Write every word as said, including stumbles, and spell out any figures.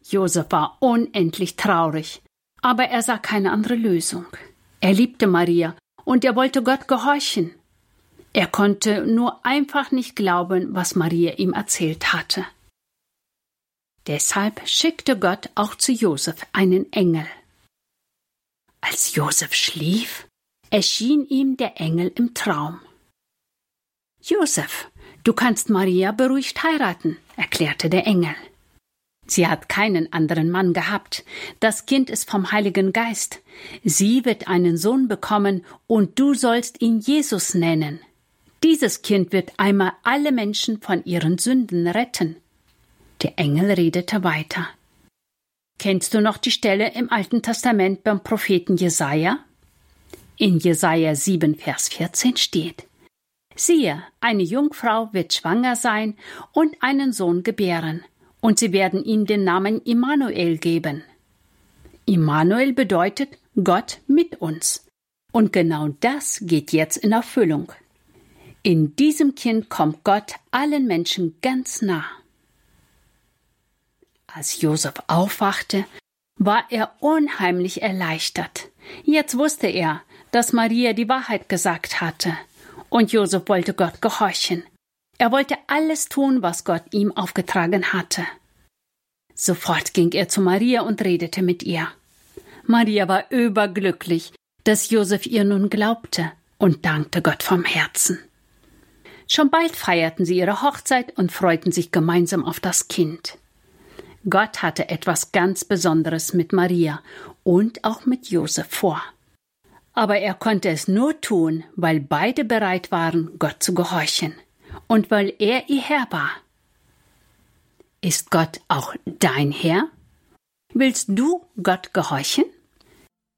Josef war unendlich traurig, aber er sah keine andere Lösung. Er liebte Maria und er wollte Gott gehorchen. Er konnte nur einfach nicht glauben, was Maria ihm erzählt hatte. Deshalb schickte Gott auch zu Josef einen Engel. Als Josef schlief, erschien ihm der Engel im Traum. »Josef, du kannst Maria beruhigt heiraten«, erklärte der Engel. »Sie hat keinen anderen Mann gehabt. Das Kind ist vom Heiligen Geist. Sie wird einen Sohn bekommen und du sollst ihn Jesus nennen. Dieses Kind wird einmal alle Menschen von ihren Sünden retten.« Der Engel redete weiter. »Kennst du noch die Stelle im Alten Testament beim Propheten Jesaja? In Jesaja sieben, Vers vierzehn steht: »Siehe, eine Jungfrau wird schwanger sein und einen Sohn gebären, und sie werden ihm den Namen Immanuel geben.« Immanuel bedeutet Gott mit uns. Und genau das geht jetzt in Erfüllung. In diesem Kind kommt Gott allen Menschen ganz nah. Als Josef aufwachte, war er unheimlich erleichtert. Jetzt wusste er, dass Maria die Wahrheit gesagt hatte. Und Josef wollte Gott gehorchen. Er wollte alles tun, was Gott ihm aufgetragen hatte. Sofort ging er zu Maria und redete mit ihr. Maria war überglücklich, dass Josef ihr nun glaubte und dankte Gott vom Herzen. Schon bald feierten sie ihre Hochzeit und freuten sich gemeinsam auf das Kind. Gott hatte etwas ganz Besonderes mit Maria und auch mit Josef vor. Aber er konnte es nur tun, weil beide bereit waren, Gott zu gehorchen und weil er ihr Herr war. Ist Gott auch dein Herr? Willst du Gott gehorchen?